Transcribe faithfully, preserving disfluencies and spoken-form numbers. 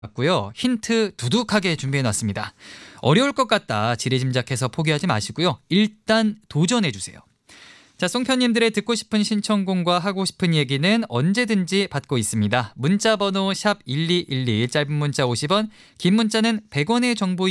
고요. 힌트 두둑하게 준비해놨습니다. 어려울 것 같다 지레짐작해서 포기하지 마시고요. 일단 도전해주세요. 자, 송편님들의 듣고 싶은 신청곡과 하고 싶은 얘기는 언제든지 받고 있습니다. 문자 번호 샵 일이일일, 짧은 문자 오십 원, 긴 문자는 백 원의 정보